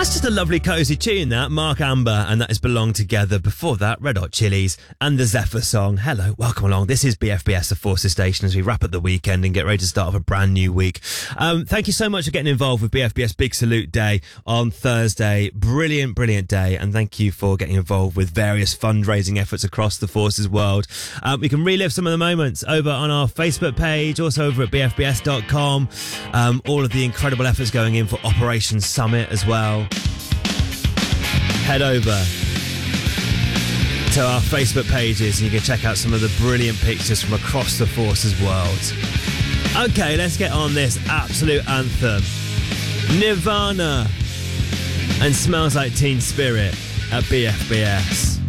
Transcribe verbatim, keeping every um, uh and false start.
That's just a lovely cosy tune, that. Mark Amber, and that is Belong Together. Before that, Red Hot Chilies and the Zephyr song. Hello, welcome along. This is B F B S, the Forces Station, as we wrap up the weekend and get ready to start off a brand new week. Um, thank you so much for getting involved with B F B S Big Salute Day on Thursday. Brilliant, brilliant day. And thank you for getting involved with various fundraising efforts across the Forces world. Um, we can relive some of the moments over on our Facebook page, also over at b f b s dot com. Um, all of the incredible efforts going in for Operation Summit as well. Head over to our Facebook pages and you can check out some of the brilliant pictures from across the Forces world. Okay, let's get on this absolute anthem. Nirvana and Smells Like Teen Spirit at B F B S.